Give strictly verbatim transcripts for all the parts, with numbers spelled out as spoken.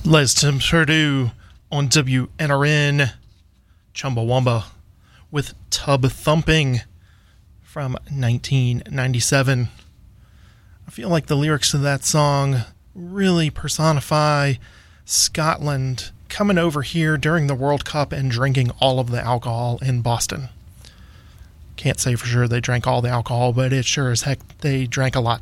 Les Tim Purdue on W N R N, Chumbawamba with Tub Thumping from nineteen ninety-seven. I feel like the lyrics of that song really personify Scotland coming over here during the World Cup and drinking all of the alcohol in Boston. Can't say for sure they drank all the alcohol, but it sure as heck they drank a lot.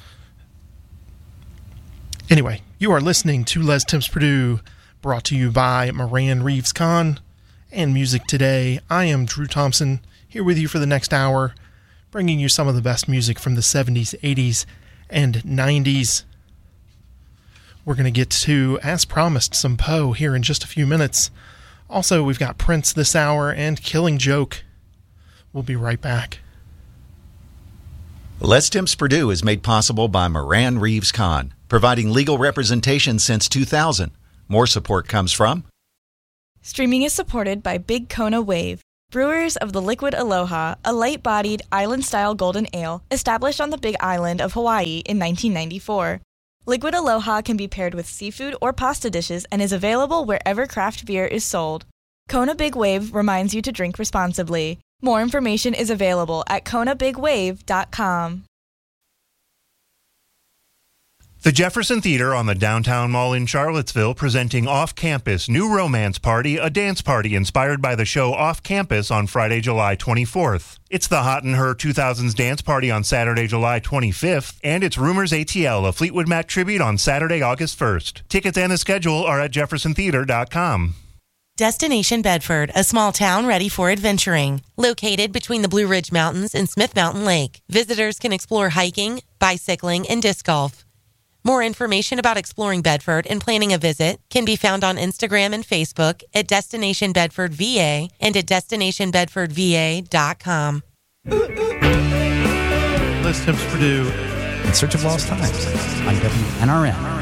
Anyway, you are listening to Les Tim's Purdue, brought to you by Moran Reeves Con and Music Today. I am Drew Thompson, here with you for the next hour, bringing you some of the best music from the seventies, eighties, and nineties. We're going to get to, as promised, some Poe here in just a few minutes. Also, we've got Prince this hour and Killing Joke. We'll be right back. Les Tim's Purdue is made possible by Moran Reeves Con, providing legal representation since two thousand. More support comes from... Streaming is supported by Big Kona Wave, brewers of the Liquid Aloha, a light-bodied, island-style golden ale established on the Big Island of Hawaii in nineteen ninety-four. Liquid Aloha can be paired with seafood or pasta dishes and is available wherever craft beer is sold. Kona Big Wave reminds you to drink responsibly. More information is available at kona big wave dot com. The Jefferson Theater on the Downtown Mall in Charlottesville presenting Off Campus New Romance Party, a dance party inspired by the show Off Campus on Friday, July twenty-fourth. It's the Hot in Her two thousands dance party on Saturday, July twenty-fifth, and it's Rumors A T L, a Fleetwood Mac tribute on Saturday, August first. Tickets and the schedule are at jefferson theater dot com. Destination Bedford, a small town ready for adventuring. Located between the Blue Ridge Mountains and Smith Mountain Lake, visitors can explore hiking, bicycling, and disc golf. More information about exploring Bedford and planning a visit can be found on Instagram and Facebook at Destination Bedford V A and at destination bedford v a dot com. Les Tim's Purdue. In Search of Lost Times on W N R N.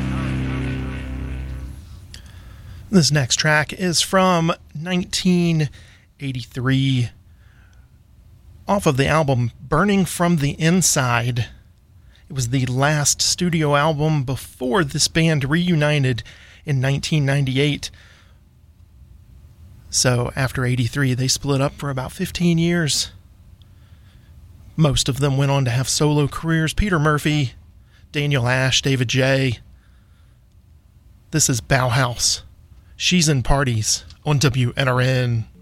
This next track is from nineteen eighty-three, off of the album Burning from the Inside. It was the last studio album before this band reunited in nineteen ninety-eight. So after eighty-three, they split up for about fifteen years. Most of them went on to have solo careers. Peter Murphy, Daniel Ash, David J. This is Bauhaus. She's in Parties on W N R N.